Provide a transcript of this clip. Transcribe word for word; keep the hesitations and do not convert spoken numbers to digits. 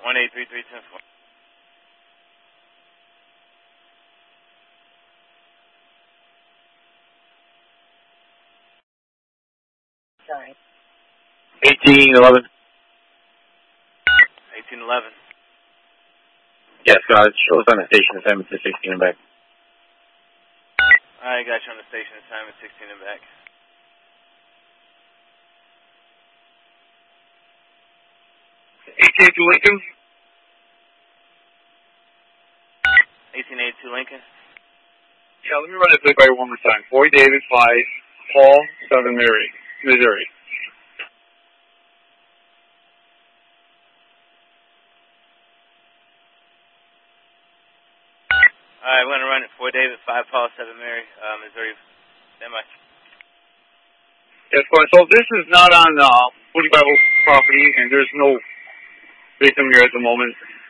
one eight three three ten four. Sorry. eighteen eleven. eighteen eleven. Yes, guys. Show us on the station assignment to sixteen and back. Alright, got you on the station assignment sixteen and back. eighteen eighty-two Lincoln. eighteen eighty-two Lincoln. Yeah, let me run that plate by one more time. Boy David five, Paul seven Mary, Missouri. Alright, we're going to run it for David five, Paul seven Mary, uh, Missouri. Stand by. Yes, fine. So this is not on uh, Woody Bible property, and there's no victim here at the moment.